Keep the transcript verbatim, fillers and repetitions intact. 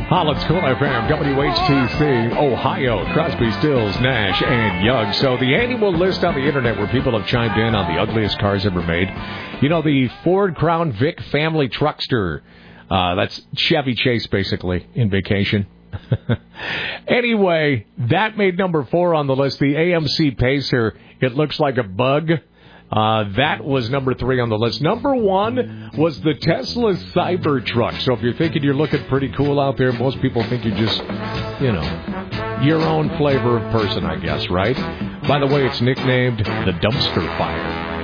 Holland's Cool F M, W H T C, Ohio, Crosby, Stills, Nash, and Young. So the annual list on the internet where people have chimed in on the ugliest cars ever made. You know, the Ford Crown Vic family truckster. Uh, that's Chevy Chase, basically, in vacation. Anyway, that made number four on the list. The A M C Pacer, it looks like a bug. Uh, that was number three on the list. Number one was the Tesla Cybertruck. So if you're thinking you're looking pretty cool out there, most people think you're just, you know, your own flavor of person, I guess, right? By the way, it's nicknamed the Dumpster Fire.